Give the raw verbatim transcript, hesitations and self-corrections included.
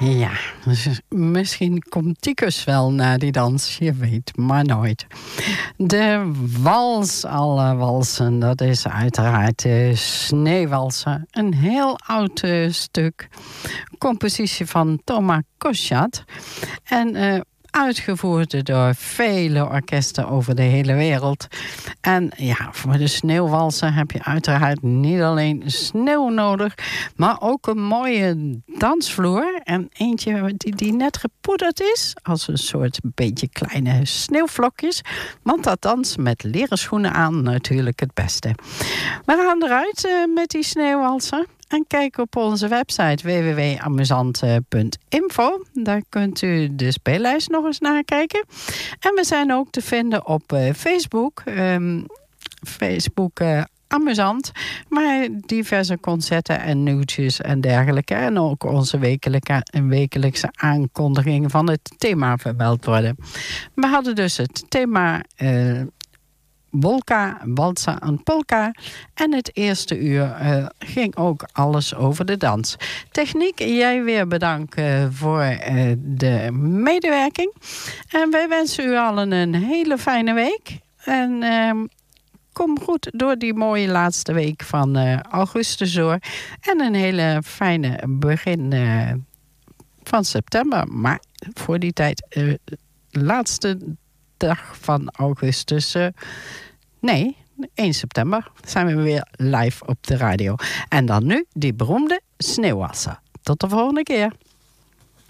Ja, dus misschien komt Tikus wel naar die dans. Je weet maar nooit. De wals, alle walsen, dat is uiteraard de Sneeuwwalsen. Een heel oud uh, stuk. Compositie van Thomas Koschat. En uh, uitgevoerd door vele orkesten over de hele wereld. En ja, voor de sneeuwwalsen heb je uiteraard niet alleen sneeuw nodig, maar ook een mooie dansvloer. En eentje die, die net gepoederd is, als een soort beetje kleine sneeuwvlokjes. Want dat dansen met leren schoenen aan natuurlijk het beste. We gaan eruit uh, met die sneeuwwalsen. En kijk op onze website w w w punt amusant punt info. Daar kunt u de speellijst nog eens nakijken. En we zijn ook te vinden op uh, Facebook. Um, Facebook uh, Amusant. Maar diverse concerten en nieuwtjes en dergelijke. En ook onze wekelijke, wekelijkse aankondigingen van het thema vermeld worden. We hadden dus het thema Uh, Wolka, Walsa en Polka. En het eerste uur uh, ging ook alles over de dans. Techniek, jij weer bedankt uh, voor uh, de medewerking. En wij wensen u allen een hele fijne week. En uh, kom goed door die mooie laatste week van uh, augustus door. En een hele fijne begin uh, van september. Maar voor die tijd, uh, laatste dag van augustus. Uh, nee, één september zijn we weer live op de radio. En dan nu die beroemde Sneeuwwalsen. Tot de volgende keer.